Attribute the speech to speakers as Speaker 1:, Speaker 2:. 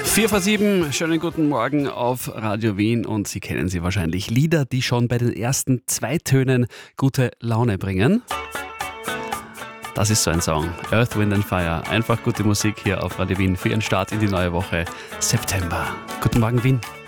Speaker 1: 4:07, schönen guten Morgen auf Radio Wien und Sie kennen sie wahrscheinlich. Lieder, die schon bei den ersten 2 Tönen gute Laune bringen. Das ist so ein Song. Earth, Wind and Fire. Einfach gute Musik hier auf Radio Wien für Ihren Start in die neue Woche September. Guten Morgen Wien.